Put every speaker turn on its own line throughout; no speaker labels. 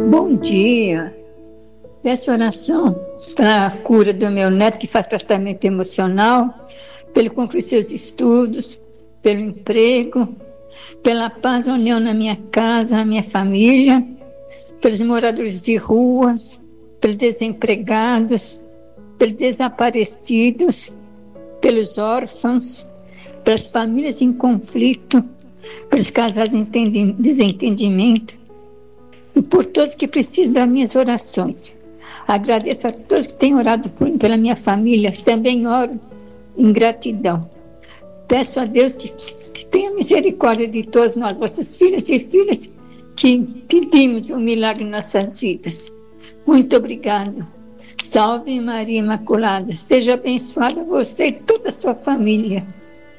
Bom dia. Peço oração para a cura do meu neto que faz tratamento emocional, pelo concluir seus estudos, pelo emprego, pela paz e união na minha casa, na minha família, pelos moradores de ruas, pelos desempregados, pelos desaparecidos, pelos órfãos, pelas famílias em conflito, pelos casais em desentendimento e por todos que precisam das minhas orações. Agradeço a todos que têm orado pela minha família, também oro em gratidão. Peço a Deus que tenha misericórdia de todos nós, vossos filhos e filhas, que pedimos um milagre em nossas vidas. Muito obrigado. Salve Maria Imaculada. Seja abençoada você e toda a sua família.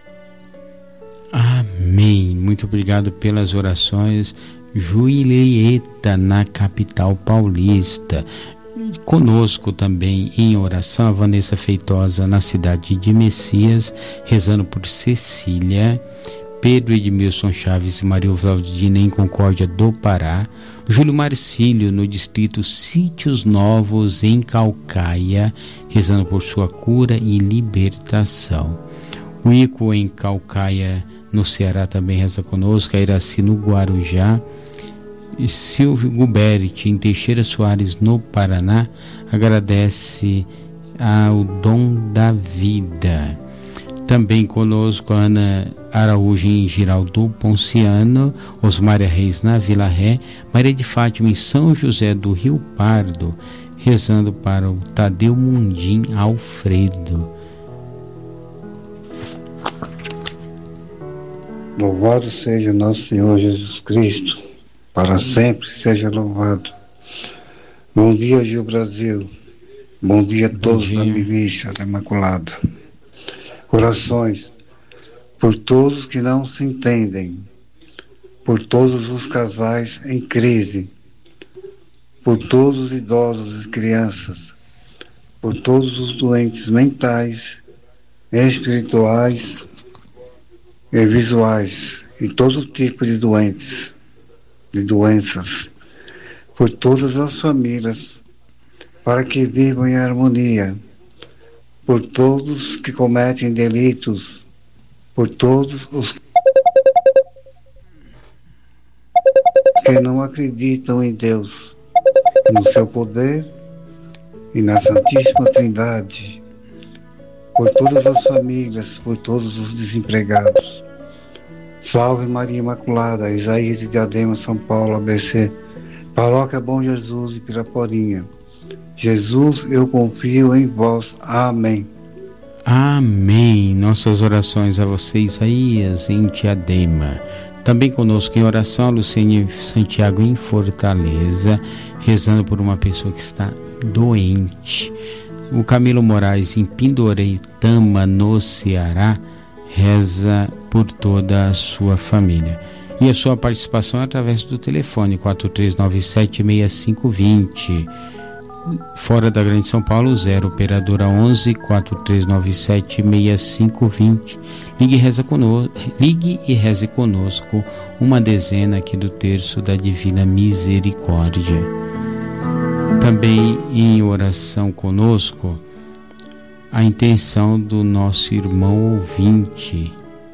Amém. Muito obrigado pelas orações. Julieta, na capital paulista. Conosco também em oração a Vanessa Feitosa, na cidade de Messias, rezando por Cecília, Pedro Edmilson Chaves e Maria Valdina em Concórdia do Pará, Júlio Marcílio no distrito Sítios Novos em Caucaia, rezando por sua cura e libertação. O Ico em Caucaia no Ceará também reza conosco, a Iraci no Guarujá, e Silvio Guberti em Teixeira Soares no Paraná agradece ao dom da vida. Também conosco a Ana Araújo em Giraldo Ponciano, Osmária Reis na Vila Ré, Maria de Fátima em São José do Rio Pardo, rezando para o Tadeu Mundim Alfredo.
Louvado seja nosso Senhor Jesus Cristo, para sempre seja louvado. Bom dia, Gil Brasil. Bom dia a todos da milícia da Imaculada. Orações por todos que não se entendem, por todos os casais em crise, por todos os idosos e crianças, por todos os doentes mentais, espirituais e visuais, e todo tipo de doenças, por todas as famílias, para que vivam em harmonia, por todos que cometem delitos, por todos os que não acreditam em Deus, no seu poder e na Santíssima Trindade, por todas as famílias, por todos os desempregados. Salve Maria Imaculada, Isaías de Diadema, São Paulo, ABC, Paróquia Bom Jesus e Piraporinha. Jesus, eu confio em vós. Amém.
Amém. Nossas orações a você, Isaías, em Diadema. Também conosco em oração, Luciane Santiago em Fortaleza, rezando por uma pessoa que está doente. O Camilo Moraes em Pindoretama, no Ceará, reza por toda a sua família. E a sua participação é através do telefone 4397-6520. Fora da Grande São Paulo, 0 operadora 11 4397-6520. Ligue e reze conosco uma dezena aqui do terço da Divina Misericórdia. Também em oração conosco a intenção do nosso irmão ouvinte.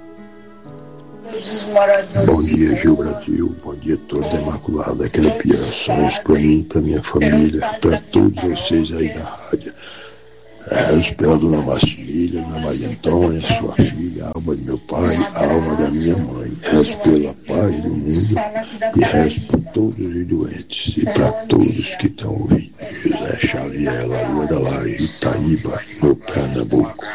Bom dia, Gil Brasil. Bom dia a toda a Imaculada. Quero pedir orações para mim, para minha família, para todos vocês aí na rádio. Rezo pela dona Marcília, dona Maria Antônia, sua filha, a alma de meu pai, a alma da minha mãe. Rezo pela paz do mundo e rezo por todos os doentes e para todos que estão ouvindo. José Xavier, Lagoa da Laje, Itaíba, no Pernambuco.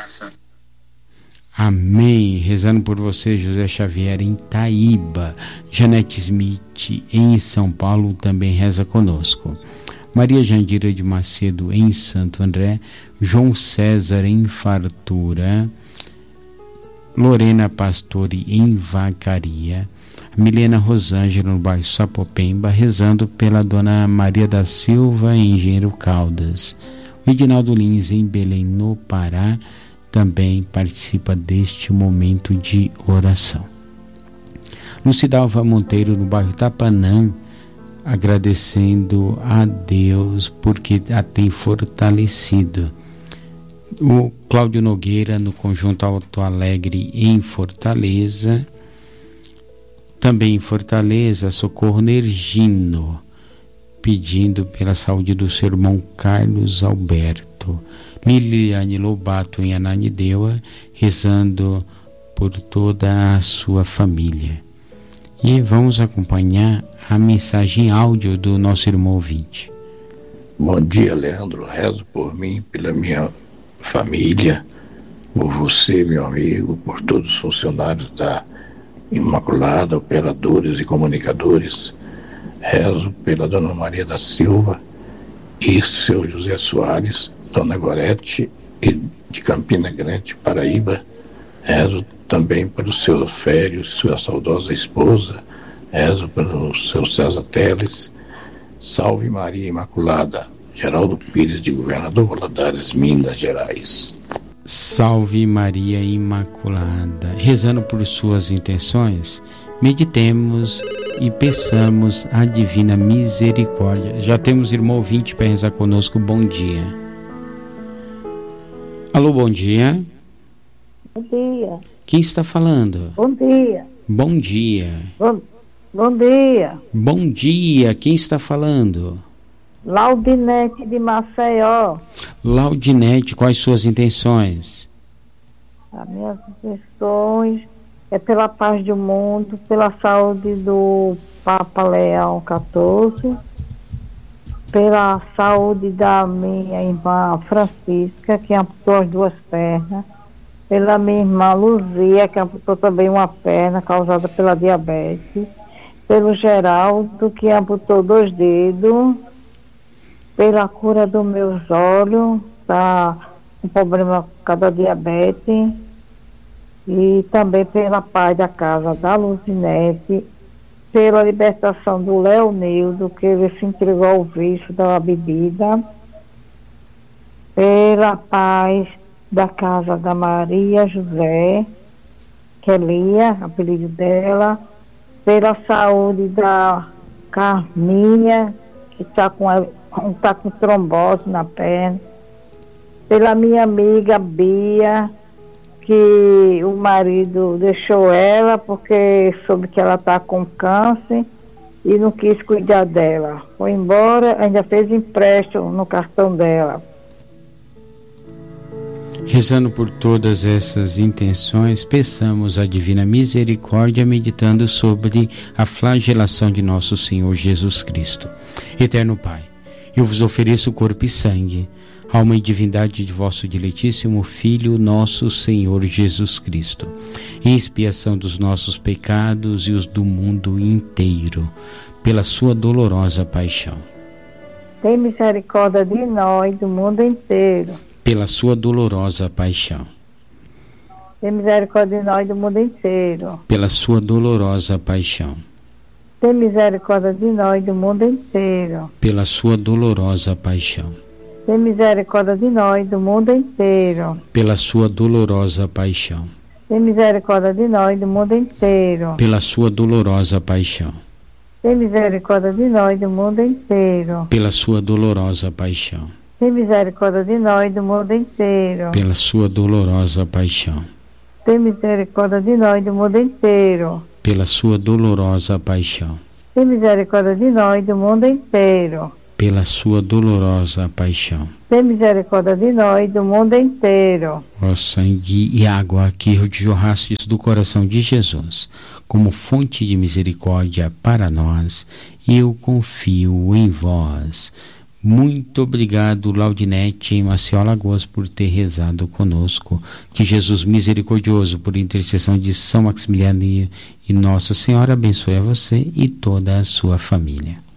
Amém. Rezando por você, José Xavier, em Itaíba. Janete Smith, em São Paulo, também reza conosco. Maria Jandira de Macedo, em Santo André. João César, em Fartura. Lorena Pastore, em Vacaria. Milena Rosângela, no bairro Sapopemba, rezando pela dona Maria da Silva, em Engenheiro Caldas. O Edinaldo Lins, em Belém, no Pará, também participa deste momento de oração. Lucidalva Monteiro, no bairro Tapanã, agradecendo a Deus porque a tem fortalecido. O Cláudio Nogueira, no Conjunto Alto Alegre, em Fortaleza. Também em Fortaleza, Socorro Nergino, pedindo pela saúde do seu irmão Carlos Alberto. Liliane Lobato, em Ananindeua, rezando por toda a sua família. E vamos acompanhar a mensagem áudio do nosso irmão ouvinte.
Bom dia, Leandro. Rezo por mim, pela minha família, por você, meu amigo, por todos os funcionários da Imaculada, operadores e comunicadores. Rezo pela Dona Maria da Silva e seu José Soares, Dona Gorete e de Campina Grande, Paraíba. Rezo também pelo seu Fério, sua saudosa esposa. Rezo pelo seu César Teles. Salve Maria Imaculada. Geraldo Pires, de Governador Valadares, Minas Gerais.
Salve Maria Imaculada. Rezando por suas intenções, meditemos e peçamos a divina misericórdia. Já temos irmão ouvinte para rezar conosco. Bom dia. Alô, bom dia.
Bom dia.
Quem está falando?
Bom dia.
Bom dia.
Bom dia.
Bom dia. Quem está falando?
Laudinete de Maceió.
Laudinete, quais suas intenções?
As minhas intenções é pela paz do mundo, pela saúde do Papa Leão XIV, pela saúde da minha irmã Francisca, que amputou as 2 pernas, pela minha irmã Luzia, que amputou também uma perna causada pela diabetes, pelo Geraldo, que amputou 2 dedos, pela cura dos meus olhos, tá com problema por causa da diabetes, e também pela paz da casa da Luzinete, pela libertação do Leonildo, que ele se entregou ao vício da bebida, pela paz da casa da Maria José, que é Lia, apelido dela, pela saúde da Carminha, que está com trombose na perna, pela minha amiga Bia, que o marido deixou ela porque soube que ela está com câncer e não quis cuidar dela. Foi embora, ainda fez empréstimo no cartão dela.
Rezando por todas essas intenções, peçamos a divina misericórdia, meditando sobre a flagelação de nosso Senhor Jesus Cristo. Eterno Pai, eu vos ofereço corpo e sangue, alma e divindade de vosso diletíssimo Filho, nosso Senhor Jesus Cristo, em expiação dos nossos pecados e os do mundo inteiro, pela sua dolorosa paixão.
Tem misericórdia de nós, do mundo inteiro.
Pela sua dolorosa paixão.
Tem misericórdia de nós, do mundo inteiro.
Pela sua dolorosa paixão.
Tem misericórdia de nós, do mundo inteiro.
Pela sua dolorosa paixão.
Tem misericórdia de nós, do mundo inteiro.
Pela sua dolorosa paixão.
Tem misericórdia de nós, do mundo inteiro.
Pela sua dolorosa paixão.
Tem misericórdia de nós, do mundo inteiro.
Pela sua dolorosa paixão.
Tem misericórdia de nós, do mundo inteiro.
Pela sua dolorosa paixão.
Tem misericórdia de nós, do mundo inteiro.
Pela sua dolorosa paixão.
Tem misericórdia de nós, do mundo inteiro.
Pela sua dolorosa paixão.
Tem misericórdia de nós, do mundo inteiro.
Ó sangue e água que jorrastes do coração de Jesus, como fonte de misericórdia para nós, eu confio em vós. Muito obrigado, Laudinete, em Maceió, Alagoas, por ter rezado conosco. Que Jesus misericordioso, por intercessão de São Maximiliano e Nossa Senhora, abençoe a você e toda a sua família.